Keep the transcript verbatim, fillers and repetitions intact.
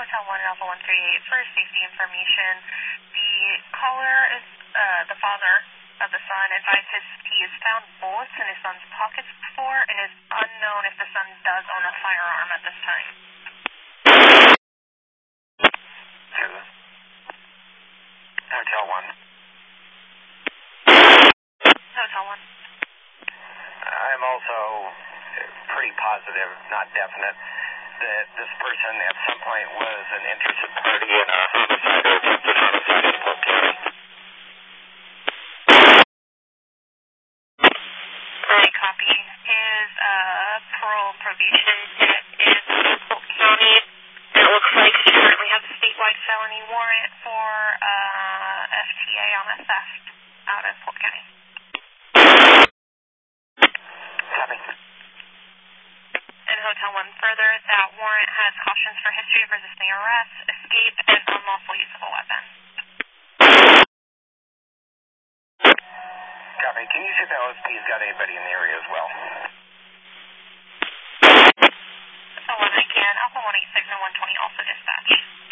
Hotel one and Alpha one three eight. For safety information, the caller is uh, the father of the son, advises he has found bullets in his son's pockets before and is unknown if the son does own a firearm at this time. Hotel one. Hotel one. I'm also pretty positive, not definite, that this person at some point was an interested party in a homicide or attempted homicide in Polk County. Right, copy. His uh, parole probation is Polk County. It looks like he currently has a statewide felony warrant for uh, F T A on a theft out of Polk County. Copy. And Hotel one further, that warrant has cautions for history of resisting arrest, escape, and unlawful use of a weapon. Copy. Can you see if that O S P's got anybody in the area as well? Alpha one, I can. Alpha one eight six and one twenty also dispatch.